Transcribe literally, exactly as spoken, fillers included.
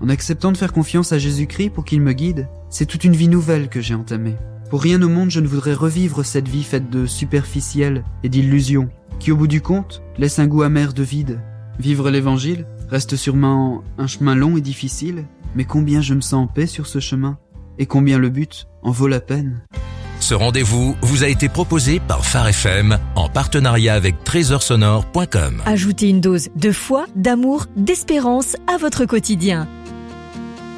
En acceptant de faire confiance à Jésus-Christ pour qu'il me guide, c'est toute une vie nouvelle que j'ai entamée. Pour rien au monde, je ne voudrais revivre cette vie faite de superficiel et d'illusions, qui au bout du compte, laisse un goût amer de vide. Vivre l'évangile reste sûrement un chemin long et difficile, mais combien je me sens en paix sur ce chemin, et combien le but en vaut la peine. Ce rendez-vous vous a été proposé par Phare F M en partenariat avec trésor sonore point com. Ajoutez une dose de foi, d'amour, d'espérance à votre quotidien.